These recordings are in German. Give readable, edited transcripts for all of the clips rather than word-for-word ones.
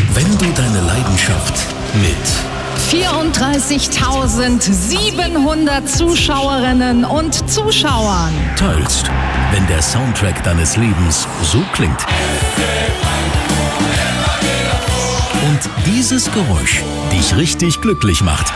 Wenn du deine Leidenschaft mit 34.700 Zuschauerinnen und Zuschauern teilst, wenn der Soundtrack deines Lebens so klingt und dieses Geräusch dich richtig glücklich macht.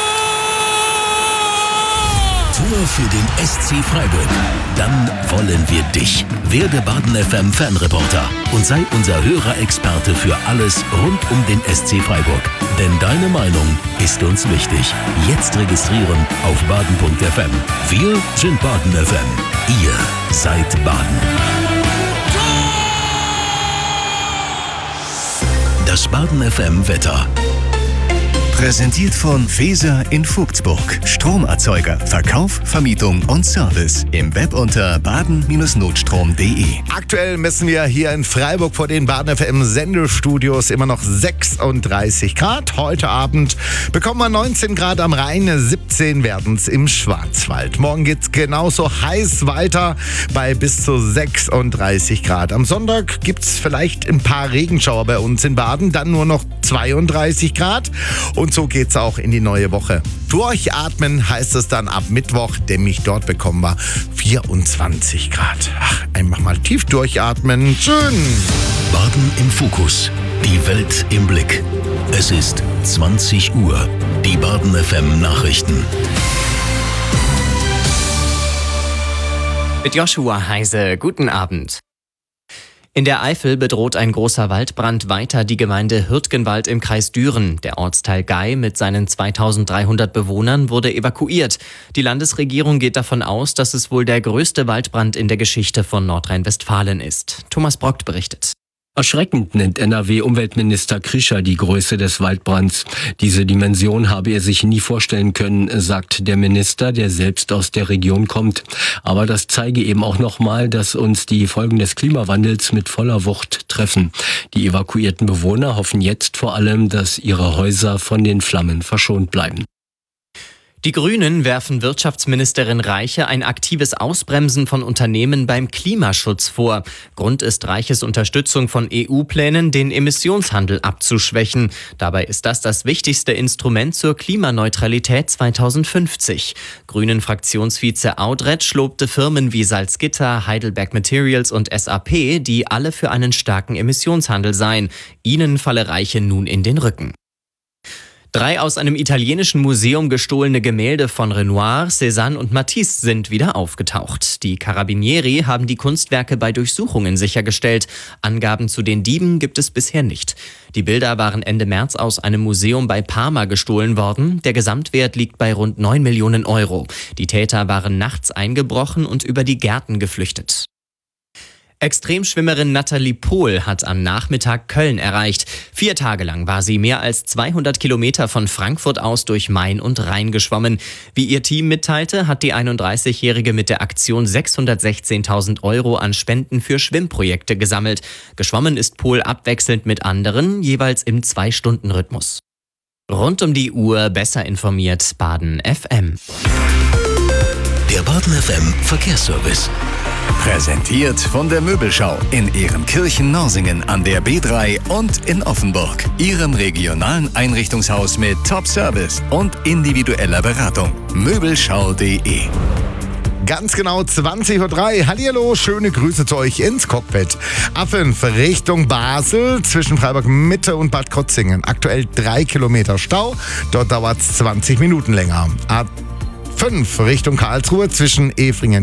Tor für den SC Freiburg. Dann wollen wir dich. Werde Baden FM Fanreporter und sei unser Hörerexperte für alles rund um den SC Freiburg. Denn deine Meinung ist uns wichtig. Jetzt registrieren auf baden.fm. Wir sind Baden FM. Ihr seid Baden. Das Baden FM Wetter. Präsentiert von Feser in Vogtsburg. Stromerzeuger, Verkauf, Vermietung und Service. Im Web unter baden-notstrom.de. Aktuell messen wir hier in Freiburg vor den Baden FM Sendestudios immer noch 36 Grad. Heute Abend bekommen wir 19 Grad am Rhein, 17 werden es im Schwarzwald. Morgen geht es genauso heiß weiter bei bis zu 36 Grad. Am Sonntag gibt es vielleicht ein paar Regenschauer bei uns in Baden, dann nur noch 32 Grad. Und so geht's auch in die neue Woche. Durchatmen heißt es dann ab Mittwoch, nämlich dort bekommen wir 24 Grad. Ach, einfach mal tief durchatmen. Schön. Baden im Fokus. Die Welt im Blick. Es ist 20 Uhr. Die Baden FM Nachrichten. Mit Joshua Heise, guten Abend. In der Eifel bedroht ein großer Waldbrand weiter die Gemeinde Hürtgenwald im Kreis Düren. Der Ortsteil Gei mit seinen 2300 Bewohnern wurde evakuiert. Die Landesregierung geht davon aus, dass es wohl der größte Waldbrand in der Geschichte von Nordrhein-Westfalen ist. Thomas Brockt berichtet. Erschreckend nennt NRW-Umweltminister Krischer die Größe des Waldbrands. Diese Dimension habe er sich nie vorstellen können, sagt der Minister, der selbst aus der Region kommt. Aber das zeige eben auch nochmal, dass uns die Folgen des Klimawandels mit voller Wucht treffen. Die evakuierten Bewohner hoffen jetzt vor allem, dass ihre Häuser von den Flammen verschont bleiben. Die Grünen werfen Wirtschaftsministerin Reiche ein aktives Ausbremsen von Unternehmen beim Klimaschutz vor. Grund ist Reiches Unterstützung von EU-Plänen, den Emissionshandel abzuschwächen. Dabei ist das wichtigste Instrument zur Klimaneutralität 2050. Grünen-Fraktionsvize Audretsch lobte Firmen wie Salzgitter, Heidelberg Materials und SAP, die alle für einen starken Emissionshandel seien. Ihnen falle Reiche nun in den Rücken. 3 aus einem italienischen Museum gestohlene Gemälde von Renoir, Cézanne und Matisse sind wieder aufgetaucht. Die Carabinieri haben die Kunstwerke bei Durchsuchungen sichergestellt. Angaben zu den Dieben gibt es bisher nicht. Die Bilder waren Ende März aus einem Museum bei Parma gestohlen worden. Der Gesamtwert liegt bei rund 9 Millionen Euro. Die Täter waren nachts eingebrochen und über die Gärten geflüchtet. Extremschwimmerin Nathalie Pohl hat am Nachmittag Köln erreicht. 4 Tage lang war sie mehr als 200 Kilometer von Frankfurt aus durch Main und Rhein geschwommen. Wie ihr Team mitteilte, hat die 31-Jährige mit der Aktion 616.000 Euro an Spenden für Schwimmprojekte gesammelt. Geschwommen ist Pohl abwechselnd mit anderen, jeweils im 2-Stunden-Rhythmus. Rund um die Uhr besser informiert Baden FM. Der Baden FM Verkehrsservice. Präsentiert von der Möbelschau in Ehrenkirchen-Norsingen an der B3 und in Offenburg. Ihrem regionalen Einrichtungshaus mit Top-Service und individueller Beratung. Möbelschau.de. Ganz genau 20.03 Uhr. Hallihallo, schöne Grüße zu euch ins Cockpit. A5 Richtung Basel zwischen Freiburg Mitte und Bad Krozingen. Aktuell 3 Kilometer Stau. Dort dauert es 20 Minuten länger. A5 Richtung Karlsruhe zwischen Efringen